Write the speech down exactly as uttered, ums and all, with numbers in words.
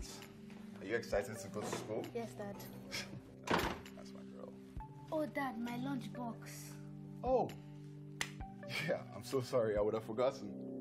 right. Are you excited to go to school? Yes, Dad. That's my girl. Oh, Dad, my lunchbox. Oh, yeah, I'm so sorry. I would have forgotten.